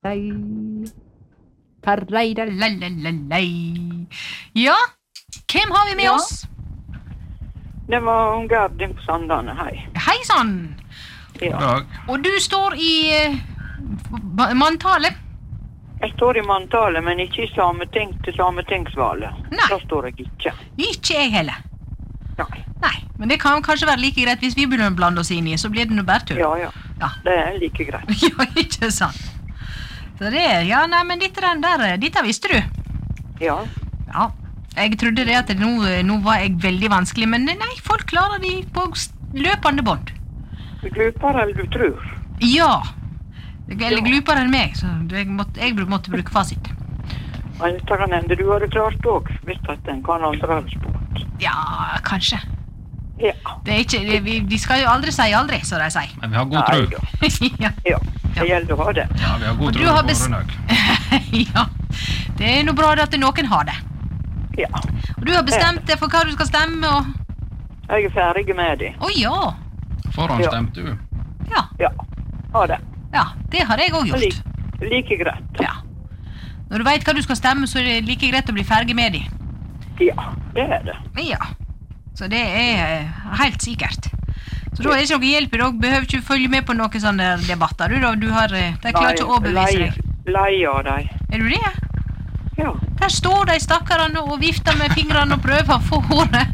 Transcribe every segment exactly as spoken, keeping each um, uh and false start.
Ja, hvem har vi med Ja. oss? Det var Gerding på Sandane, hei. Hei sann! Ja. Og du står i eh, ba- manntale? Jeg står i manntale, men ikke i sameting til sametingsvalget. Nei. Da står jeg ikke. Ikke jeg heller. Nei. Nei, men det kan kanskje være like greit hvis vi begynner å blande oss inn i, så blir det noe bare tull. Ja, ja. Ja. Det er like greit. Ja, ikke sant. Så det, ja, nei, men dette den der, dette visste du. Ja. Ja, jeg trodde det at nå, nå var jeg veldig vanskelig, men nei, folk klarer de på s- løpende bånd. Du glupere eller du tror. Ja, eller Ja. glupere enn meg, så jeg måtte, jeg måtte bruke fasit. Men dette kan hende du hadde klart også, hvis at den kan andre hadde spurt. Ja, kanskje. Ja. Det er ikke, det, vi, de skal jo aldri si aldri, så de sier. Men vi har god Nei, tro. ja. Ja. Ja, det gjelder å ha det. Ja, vi har Og god du tro har på bes- Rønnaug. Ja, det er noe bra at noen har det. Ja. Og du har bestemt deg for hva du skal stemme, og... Jeg er ferdig med det. Å ja, Forhånd Ja. stemte du. ja, Ja. Ha det. ja, det har jeg også gjort. Like, like greit. Ja. Når du vet hva du skal stemme, så er det like greit å bli ferdig med det. Ja, det er det. Ja, så det er eh, helt sikkert. Så da er det ikke noe hjelp, da behøver du ikke følge med på noen sånne debatter. Du, da, du har, eh, de klarer ikke å overbevise deg. Lei av deg. Er du det? Ja. Der står de stakkarene og vifter med fingrene og prøver å få håret.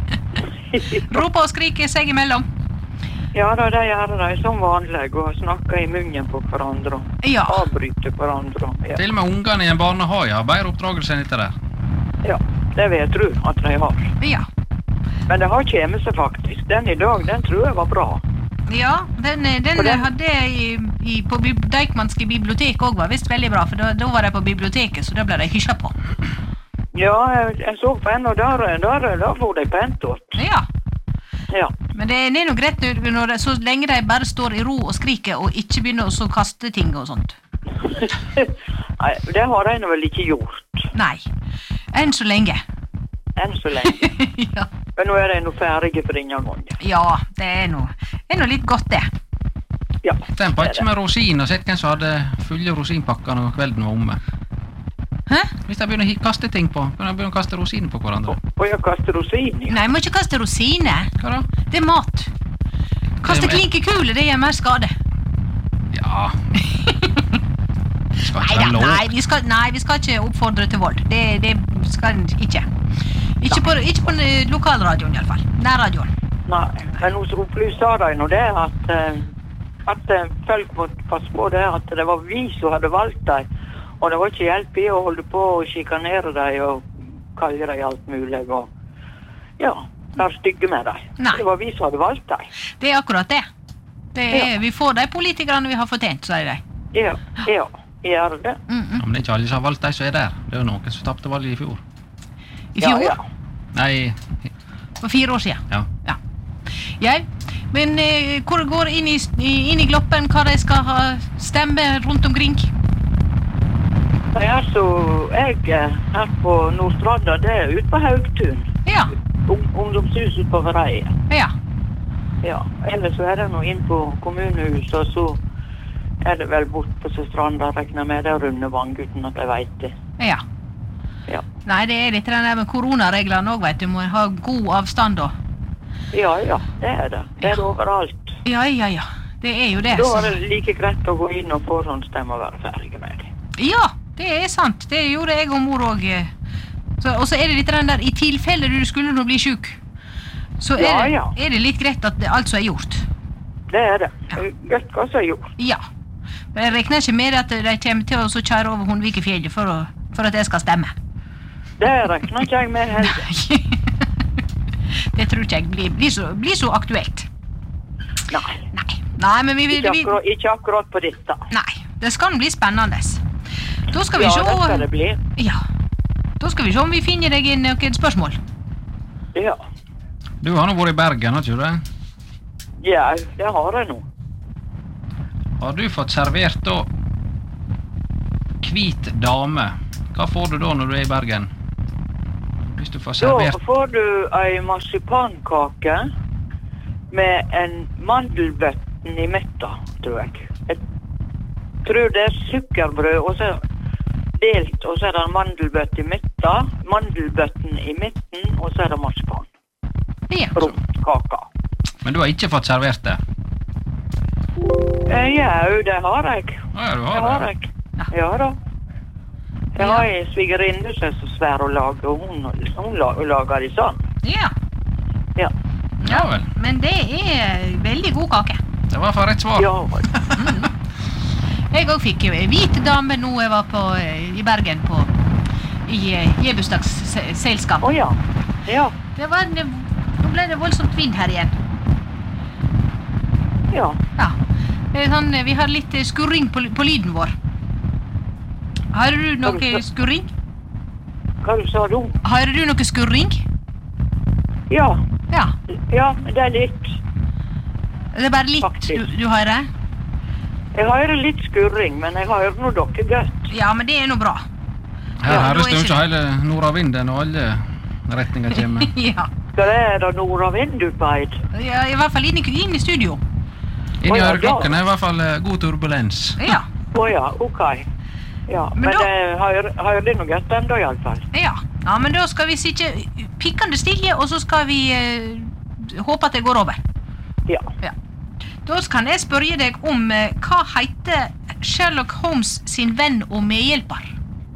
Roper og skriker seg imellom. Ja da, de gjør det som vanlig, og snakker i munnen på hverandre. Ja, Avbryter hverandre. Ja. Til og med ungene i en barnehage har bedre oppdragelse enn dette der. Ja, det vil jeg tro at de har. ja. Men det har kommet seg faktisk. Den i dag, den tror jeg var bra. Ja, den, eh, den, Og den- hadde jeg i, i, på bib- Deichmanske bibliotek også var visst veldig bra, for da, da var de på biblioteket, så da ble de hysja på. Ja, jeg, jeg så på en, og der, der, der får de pent åt. Ja, Ja. men det, det er noe greit når, når det, så lenge de bare står i ro og skriker og ikke begynner å så kaste ting og sånt. Nei, det har de nå vel ikke gjort. Nei, enn så lenge. Enn så lenge. ja. Men nå er de nå ferdige for denne gangen. ja, det er noe, det er noe litt godt det. Ja. Den pakke med rosin, og sett hvem som hadde fulle rosinpakker når kvelden var omme. Hæ? Hvis de begynner å hi- kaste ting på, begynner de begynner å kaste rosiner på hverandre. Og jeg kaster rosin i. Nei, må ikke kaste rosiner. Hva da? Det er mat. Kaste Det er med- klinkekule, det gjør mer skade. Ja. Det skal Nei, ikke da, være lov. nei, vi skal, nei, vi skal ikke oppfordre til vold. Det, det skal en ikke. Ikke på, ikke på eh, lokalradioen i alle fall. Nærradioen. Nei, men nå så opplyser de nå det at, eh, at eh, folk måtte passe på det, at det var vi som hadde valgt dem. Og det var ikke hjelp i å holde på og sjikanere dem og kalle dem alt mulig. Og ja, være stygge med dem. Nei. Det var vi som hadde valgt dem. Det er akkurat det. det er, Ja. Vi får de politikerne vi har fortjent, sier de. Ja, ja, gjør det. Mm -mm. Ja, men det er ikke alle som har valgt de som er der. Det er jo noen som tapte valget i fjor. I fjor, Ja, ja. Nei, for fire år siden. ja. Ja. ja. Men eh, hvor går inn i, i- inn i gloppen hva de skal ha stemme rundt omkring? Det er så jeg eh, her på Nordstranda, det er ute på Haugtun. Ja, Ung, ungdomshus ute på Vereie. ja. Ja, ellers så er det nå inn på kommunehuset, og så er det vel bort på Stranda, regner med det er Rundevang, uten at jeg vet det. ja. Ja, Nei, det er litt den der med koronareglene også, vet du. Må ha god avstand da. ja, ja det er det. Det er det overalt. Ja, ja, ja. Det er jo det. Da så- er det like greit å gå inn og forhåndsstemme og være ferdig med det. Ja, det er sant. Det gjorde jeg og mor også. Så- Og så er det litt den der, i tilfelle du skulle nå bli syk, så er, Ja, det, ja. er det litt greit at det altså er gjort. Det er det. Godt hva som er gjort. Ja. Men jeg regner ikke med at de kommer til å så kjøre over Hundvikefjellet for, å, for at jeg skal stemme. Det regner ikke jeg med heller. Det tror ikke jeg blir, blir, så, blir så aktuelt. Nei, Nei. Nei, men vi vil ikke vi, akkurat, ikke akkurat på dette. Nei, det skal bli spennende. Da skal vi Ja, se. det skal det bli. Ja. Da skal vi se om vi finner deg inn noen spørsmål. Ja, Du har nå vært i Bergen, har ikke du det? ja det har jeg nå. Har du fått servert da hvit dame? Hva får du da når du er i Bergen? Hvis du får Da servert får du ei marsipankake med en mandelbøtten i midten, tror jeg. Et, tror det er sukkerbrød, og så delt, og så er det en mandelbøtt i midten, mandelbøtten i midten, og så er det marsipan. Ja. Rundt kaka. Men du har ikke fått servert det? Eh, ja, det har jeg. Ja, du Det har har det. jeg. Ja da. Jeg har en svigerinne som er så svær å lage, og hun, hun la- lager de sånn. Ja. Ja. Ja vel. Men det er veldig god kake. Det var for rett svar. Ja, Jeg også fikk jo en hvit dame nå jeg var på, eh, i Bergen på, i eh, gebursdagsselskap. å ja. Ja, Det var en, nå ble det voldsomt vind her igjen. ja. Ja. Det er sånn, eh, vi har litt eh, skurring på, på lyden vår. Har du noe skurring? Hva du sa du? Har du noe skurring? Ja, Ja. ja, det er litt. Det er bare litt Faktisk. du, du hører? Jeg hører litt skurring, men jeg hører nå dere godt. Ja, men det er nå bra. Her Ja, høres nå er det jo ikke- ikke hele nordavinden og alle retninger kommer. Ja. Så det er det nordavind ut på Eid. Ja, i hvert fall inn i, inn i studio. Inni Å, ja, øreklokken er i hvert fall eh, god turbulens. Ja. Å ja, ok. Ja, Men men, da- jeg hører, hører det noe godt enda i alle fall. Ja. Ja, men da skal vi sitte pikkende stille, og så skal vi eh, håpe at det går over. Ja. Ja. Da kan jeg spørre deg om eh, hva heter Sherlock Holmes sin venn og medhjelper?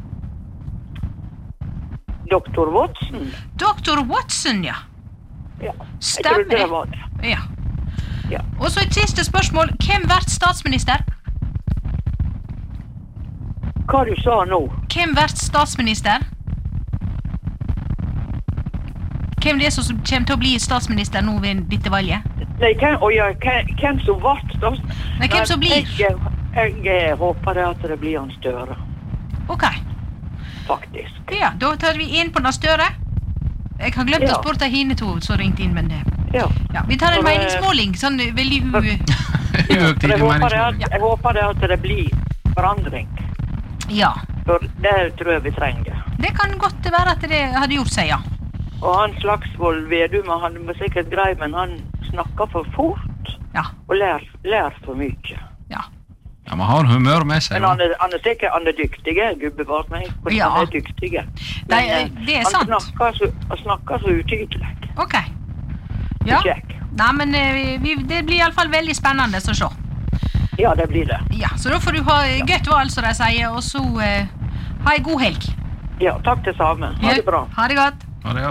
doktor Watson. doktor Watson, ja. Ja, jeg Stemmer. trodde det var det. Ja. Ja. Og så et siste spørsmål. Hvem blir statsminister? Hva du sa nå? Hvem blir statsminister? Hvem det er som kommer til å bli statsminister nå ved dette valget? Nei, hvem, å ja, hvem, hvem som vart da? Nei, hvem som blir? Jeg, jeg, jeg håper det at det blir en Støre, Ok. faktisk. Ja, da tar vi inn på den Støre. Jeg har glemt Ja. å spørre hine to som ringte inn, men det... Ja. Ja, vi tar en Og det- meningsmåling, sånn veldig u... Jeg Uøktidig håper, det meningsmåling. at, jeg håper det at det blir forandring. Ja, For det tror jeg vi trenger. det kan godt være at det hadde gjort seg, ja. Og han Slagsvold Vedum, han var sikkert grei, men han snakker for fort Ja, og lær, lær for mye. ja. Ja, man har humør med seg. Men jo. han er, han er sikkert han er dyktig, gubbevart, men jeg- Ja. han er dyktig. Nei, det er sant. Han snakker så, han snakker så utydelig. Ok. Ja. Kjekk. Nei, men eh, vi, det blir i alle fall veldig spennende å se. Ja, det blir det. Ja, så da får du ha godt valg, som de sier, og så eh, ha en god helg. Ja, takk det samme. Ha det bra. Ha det godt. Ja, det er-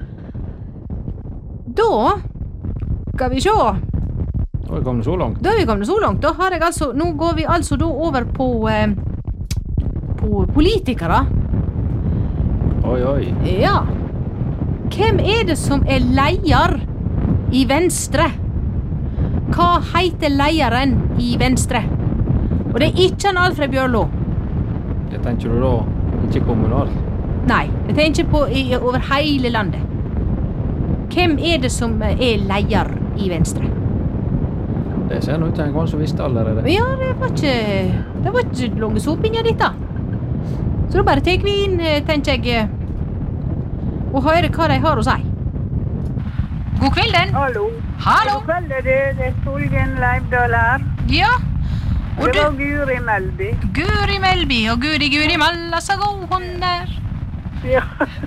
Da skal vi se. Da er vi kommet så langt. Da er vi kommet så langt. Da har jeg altså, nå går vi altså da over på, eh, på politikere. Oi, oi. Ja. Hvem er det som er leder i Venstre? Hva heter lederen i Venstre? Og det er ikke han Alfred Bjørlo. Det tenker du da ikke kommunalt? Nei, jeg tenker på i, over hele landet. Hvem er det som er leder i Venstre? Det ser nå ut til en som visste allerede. Ja, det var ikke, det var ikke lange sopinja dette. Så da bare tar vi inn, eh, tenker jeg, eh, og hører hva de har å si. God kvelden. Hallo. Hallo. God kveld, er det, det er Solgen Leivdal her. Ja. Og Det var du, Guri Melby. Guri Melby og Guri Guri Malla så god hun er. Ja.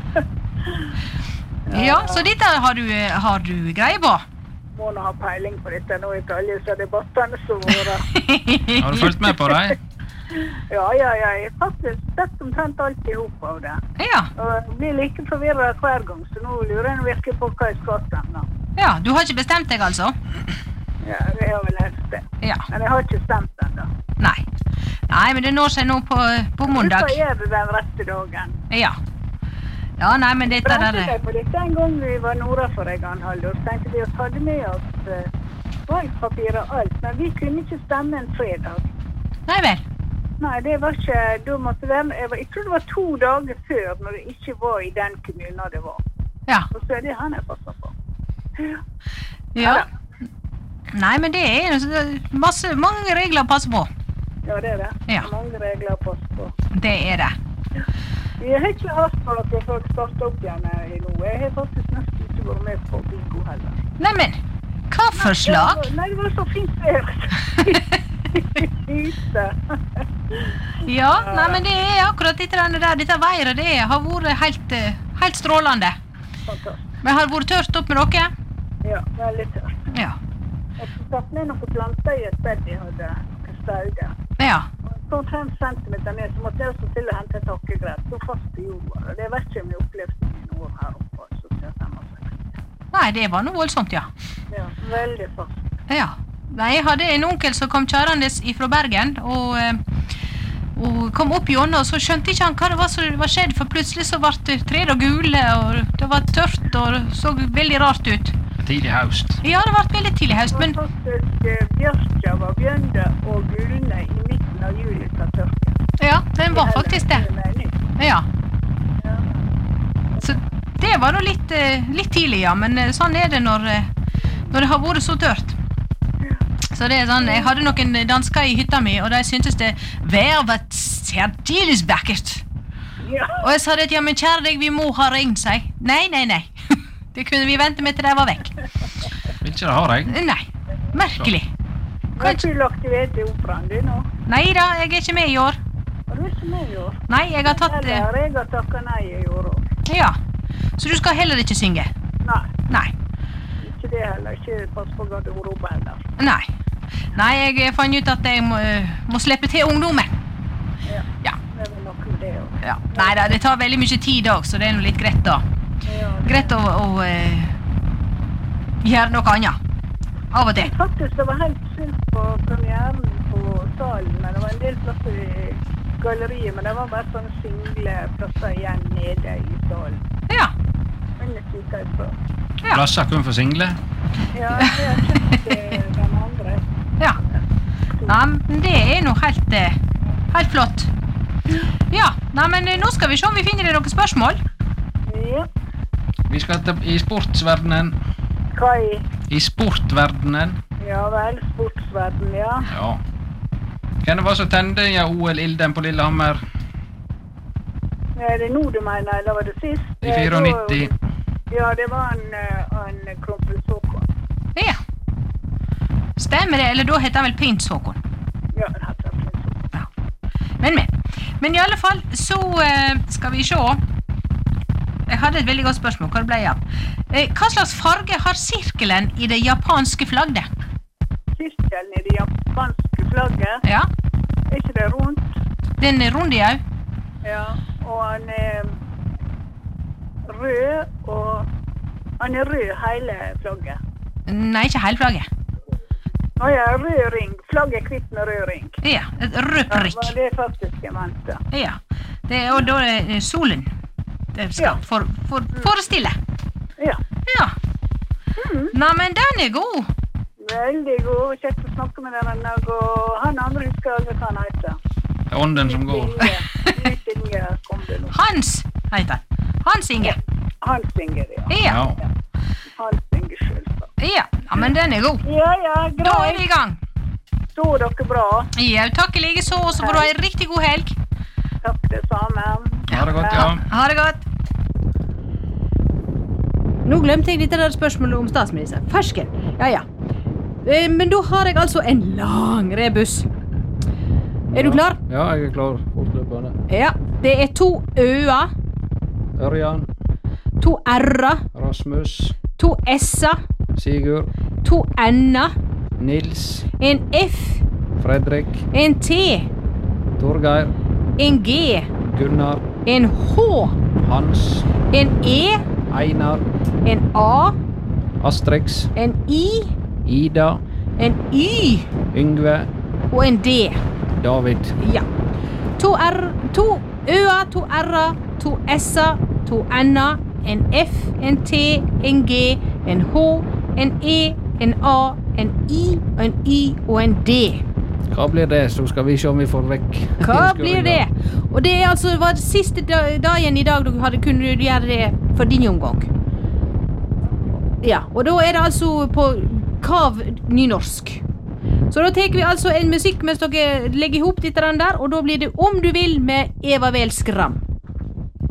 Ja, så dette har du, eh, har du greie på. Må nå ha peiling på dette nå i alle disse debattene som våre. Har du fulgt med på dem? Ja, ja, ja, jeg har faktisk sett omtrent alt i hop av det. Ja, Og jeg blir like forvirret hver gang, så nå lurer jeg virkelig på hva jeg skal stemme. ja, du har ikke bestemt deg altså? Ja, det er vel helst det. Ja, Men jeg har ikke stemt ennå. nei. Nei, men det når seg nå på, på mandag. Hvorfor er det den rette dagen? Ja. Ja, nei, men dette Brente der... seg på dette en gang vi var nordafor en gang, Haldor. Tenkte vi oss hadde med oss uh, valgpapir og alt, men vi kunne ikke stemme en fredag. Nei vel. Nei, det var ikke, da måtte det være, jeg, var, jeg tror det var to dager før, når det ikke var i den kommunen det var. Ja. Og så er det han jeg passer på. Ja. Nei, men det er jo masse, mange regler å passe på. Ja, det er det. Ja. Mange regler å passe på. Det er det. Vi har ikke hatt for at folk starter opp igjen i nå. Jeg har faktisk nesten ikke vært med på bingo heller. Neimen, hva forslag? Nei, det var så fint vær. Ute. Ja, nei, men det er akkurat dette der, dette været, det har vært helt, eh, helt strålende. Fantastisk. Men har det vært tørt opp med dere? Ja, veldig tørt. Ja. Jeg satt ned noen planter i et bed jeg hadde, noen stauder. Ja. Så fem centimeter ned, så måtte jeg også til å hente et hakkegress, så fast i jorda. Og det vet ikke om jeg opplevde i noen år her oppe, så skal jeg femogseksti. Nei, det var noe voldsomt, ja. Ja, veldig fast. Ja. Nei, jeg hadde en onkel som kom kjørendes ifra Bergen, og, eh, og kom opp gjennom, og så skjønte ikke han hva det var som var skjedd, for plutselig så ble trærne gule, og det var tørt, og det så veldig rart ut. Tidlig høst. Ja, det ble veldig tidlig høst, men... Det var faktisk eh, bjørkja var bjørnde og gulne i midten av juli til tørke. Ja, den var faktisk det. Ja. Ja. Så det var nå litt, eh, litt tidlig, ja, men eh, sånn er det når, eh, når det har vært så tørt. Så det er sånn, jeg hadde noen dansker i hytta mi, og de syntes det været var særdeles vakkert. Ja. Og jeg sa det, ja, men kjære deg, vi må ha regn, seg. Nei, nei, nei. Det kunne vi vente med til de var vekk. Vil ikke det ha regn? Nei, merkelig. Hva er full aktivitet i operaen du nå? Nei da, jeg er ikke med i år. Har du ikke med i år? Nei, jeg har tatt... eh, Eller jeg har takket nei i år også. Ja, så du skal heller ikke synge? Nei, Nei, ikke det heller. Ikke pass på garderobe heller. nei. Nei, jeg fant ut at jeg må, eh, må slippe til ungdommen. Ja, Ja, det er vel nok med det også. ja. Nei da, det tar veldig mye tid også, så det er noe litt greit da. Ja, det- Greit å, å eh, gjøre noe annet. Av og til. Faktisk, det var helt fullt på premieren på salen, men det var en del plasser i galleriet, men det var bare sånne single plasser igjen nede i salen. Ja, Men jeg kikker ut på. ja, Plasser kun for single. Ja, jeg har kjent eh, den andre. ja. Ja, men det er noe helt, eh, helt flott. Ja, nei, men eh, nå skal vi se om vi finner det noen spørsmål. Ja, Vi skal til, i sportsverdenen. hva i? I sportverdenen. Ja vel, sportsverden, ja. Ja. Hvem det var som tende ja, O L-ilden på Lillehammer Er det nå du mener, eller var det sist? i Eh, da- nittien? Ja, det var en, eh, en Kronprins Håkon. Ja. Stemmer det, eller da heter han vel Prins Håkon. Ja, det heter Prins Håkon. Ja. Men, men. Men i alle fall, så eh, skal vi se. Jeg hadde et veldig godt spørsmål. Hva det ble av? Eh, hva slags farge har sirkelen i det japanske flagget? Sirkelen i det japanske flagget, Ja, er ikke det rundt? den er rund i au. Ja, og han er rød, og han er rød hele flagget. Nei, ikke hele flagget. Nå er jeg rød ring. Flagget er kvitt med rød ring. Ja, et rød Ja, prikk. var det faktisk jeg mente. Ja, det er, og da er det solen det skal Ja. for, for, forestille. Ja, Ja. Nei, men den er god. veldig god. Kjekt å snakke med dere, Nag, og han andre husker jeg aldri hva han heter. Det er ånden som går. Litt Inge kom det nå. Hans heter han. Hans Inge. Han synger, ja. Ja. Ja. Han synger selvsagt. Ja, ja, men den er god. Ja, ja, Da er vi greit. i gang. Så dere bra. Ja, takk i like så, og så får du ha en riktig god helg. Takk det samme. Ha det godt, ja. Ha det godt. Nå glemte jeg litt det der spørsmålet om statsministeren. Fersken. Ja, ja. Eh, Men da har jeg altså en lang rebus. Er du klar? Ja, jeg er klar. Fortløpende. Ja. Det er to ø-er, Ørjan, to r-er, Rasmus, to s-er, Sigurd, to n-er, Nils, en f, Fredrik, en t, Torgeir, en g, Gunnar, en h, Hans, en e, Einar, en a, Astrix, en i, Ida, en y Yngve, og en d. David. Ja. To r, to ø-er, to r-er, to s-er, to n-er, en f, en t, en g, en h, en e, en a, en i, en y og en d. Hva blir det? Så skal vi se om vi får vekk. Hva blir det? Og det er altså var det siste da- dagen i dag du hadde kunnet gjøre det for din omgang. Ja, og da er det altså på kav nynorsk. Så da tar vi altså en musikk mens dere legger ihop dette der, og da blir det Om du vil med Eva Vel Skram.